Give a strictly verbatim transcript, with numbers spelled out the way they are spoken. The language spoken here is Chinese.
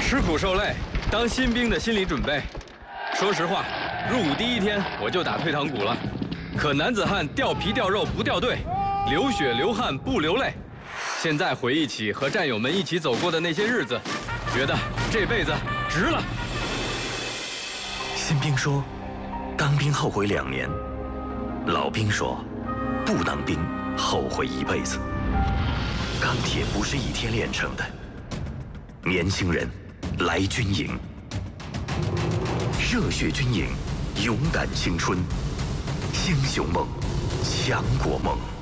吃苦受累，当新兵的心理准备。说实话，入伍第一天我就打退堂鼓了。可男子汉掉皮掉肉不掉队，流血流汗不流泪。现在回忆起和战友们一起走过的那些日子，觉得这辈子值了。 新兵说，当兵后悔两年；老兵说，不当兵后悔一辈子。钢铁不是一天炼成的。年轻人，来军营，热血军营，勇敢青春，英雄梦，强国梦。